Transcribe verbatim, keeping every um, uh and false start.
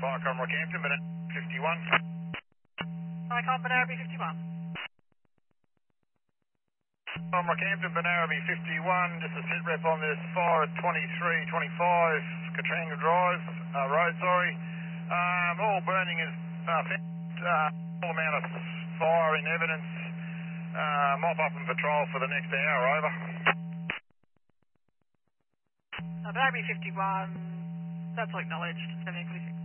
Viacom Rockhampton, but at fifty-one. Viacom Benaraby fifty-one. From Rockhampton, Benaraby fifty-one, just a sit rep on this fire at twenty-three twenty-five, Katranga Drive, uh, Road, sorry. Um, all burning is uh, found, uh, full amount of fire in evidence. Uh, mop up and patrol for the next hour, over. Uh, Benaraby fifty-one, that's all acknowledged, seventeen forty-six.